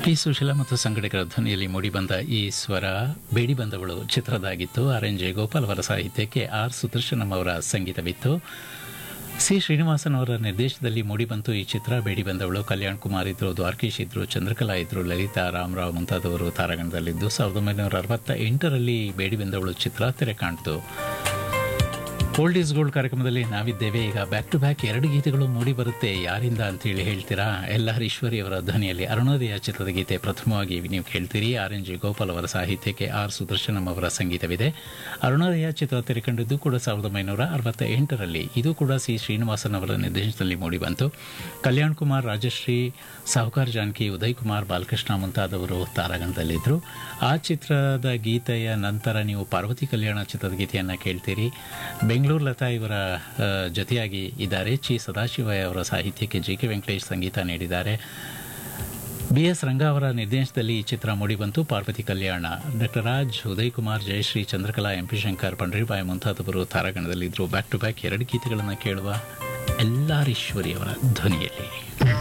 P Sushila ಮತ್ತು ಸಂಗಡಿಗರ ಧ್ವನಿಯಲ್ಲಿ ಮೂಡಿಬಂದ ಈ ಸ್ವರ ಬೇಡಿ ಬಂದವಳು ಚಿತ್ರದಾಗಿತ್ತು. ಆರ್ ಎನ್ ಜಯಗೋಪಾಲ್ ಅವರ ಸಾಹಿತ್ಯಕ್ಕೆ ಆರ್ ಸುದರ್ಶನಂ ಅವರ ಸಂಗೀತವಿತ್ತು. ಸಿ ಶ್ರೀನಿವಾಸನ್ ಅವರ ನಿರ್ದೇಶನದಲ್ಲಿ ಮೂಡಿಬಂತು ಈ ಚಿತ್ರ. ಬೇಡಿ ಬಂದವಳು ಕಲ್ಯಾಣ್ ಕುಮಾರ್ ಇದ್ರು, ದ್ವಾರಕೀಶ್ ಇದ್ರು, ಚಂದ್ರಕಲಾ ಇದ್ರು, ಲಲಿತಾ, ರಾಮರಾವ್ ಮುಂತಾದವರು ತಾರಾಗಣದಲ್ಲಿದ್ದು 1968ರಲ್ಲಿ ಬೇಡಿ ಬಂದವಳು ಚಿತ್ರ ತೆರೆ ಕಾಣ್ತು. ಓಲ್ಡ್ ಈಸ್ ಗೋಲ್ಡ್ ಕಾರ್ಯಕ್ರಮದಲ್ಲಿ ನಾವಿದ್ದೇವೆ. ಈಗ ಬ್ಯಾಕ್ ಟು ಬ್ಯಾಕ್ 2 ಗೀತೆಗಳು ಮೂಡಿ ಬರುತ್ತೆ. ಯಾರಿಂದ ಅಂತೇಳಿ ಹೇಳ್ತೀರಾ? ಎಲ್.ಆರ್. ಈಶ್ವರಿ ಅವರ ಧ್ವನಿಯಲ್ಲಿ ಅರುಣೋದಯ ಚಿತ್ರದ ಗೀತೆ ಪ್ರಥಮವಾಗಿ ನೀವು ಕೇಳ್ತೀರಿ. ಆರ್ ಎನ್ ಜಯಗೋಪಾಲ್ ಅವರ ಸಾಹಿತ್ಯಕ್ಕೆ ಆರ್ ಸುದರ್ಶನಂ ಅವರ ಸಂಗೀತವಿದೆ. ಅರುಣೋದಯ ಚಿತ್ರ ತೆರೆಕಂಡಿದ್ದು ಕೂಡ 1968ರಲ್ಲಿ. ಇದು ಕೂಡ ಸಿ ಶ್ರೀನಿವಾಸನ್ ಅವರ ನಿರ್ದೇಶನದಲ್ಲಿ ಮೂಡಿಬಂತು. ಕಲ್ಯಾಣ್ ಕುಮಾರ್, ರಾಜಶ್ರೀ, ಸಾಹುಕಾರ್ ಜಾನಕಿ, ಉದಯ್ ಕುಮಾರ್, ಬಾಲಕೃಷ್ಣ ಮುಂತಾದವರು ತಾರಾಗಣದಲ್ಲಿದ್ದರು. ಆ ಚಿತ್ರದ ಗೀತೆಯ ನಂತರ ನೀವು ಪಾರ್ವತಿ ಕಲ್ಯಾಣ ಚಿತ್ರದ ಗೀತೆಯನ್ನು ಕೇಳ್ತೀರಿ. ಬೆಂಗಳೂರು ಲತಾ ಇವರ ಜೊತೆಯಾಗಿ ಇದ್ದಾರೆ. ಚಿ ಸದಾಶಿವಯ್ಯ ಅವರ ಸಾಹಿತ್ಯಕ್ಕೆ ಜಿ ಕೆ ವೆಂಕಟೇಶ್ ಸಂಗೀತ ನೀಡಿದ್ದಾರೆ. ಬಿ ಎಸ್ ರಂಗ ಅವರ ನಿರ್ದೇಶನದಲ್ಲಿ ಈ ಚಿತ್ರ ಮೂಡಿಬಂತು. ಪಾರ್ವತಿ ಕಲ್ಯಾಣ. Doctor Raj, Uday Kumar, Jayashree, Chandrakala, M P Shankar, Pandaribai ಮುಂತಾದವರು ತಾರಾಗಣದಲ್ಲಿದ್ದರು. ಬ್ಯಾಕ್ ಟು ಬ್ಯಾಕ್ 2 ಗೀತೆಗಳನ್ನು ಕೇಳುವ ಎಲ್.ಆರ್. ಈಶ್ವರಿ ಅವರ ಧ್ವನಿಯಲ್ಲಿ.